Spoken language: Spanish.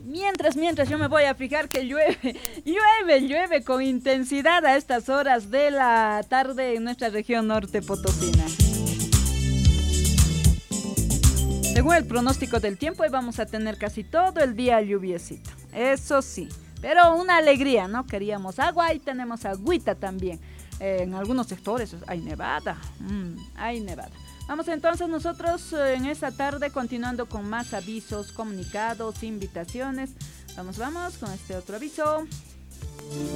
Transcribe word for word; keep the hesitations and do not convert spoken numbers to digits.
Mientras, mientras yo me voy a fijar que llueve, llueve, llueve con intensidad a estas horas de la tarde en nuestra región norte potosina. Según el pronóstico del tiempo, hoy vamos a tener casi todo el día lluviecito. Eso sí, pero una alegría, ¿no? Queríamos agua y tenemos agüita también. Eh, en algunos sectores hay nevada, mm, hay nevada. Vamos entonces nosotros eh, en esta tarde continuando con más avisos, comunicados, invitaciones. Vamos, vamos con este otro aviso.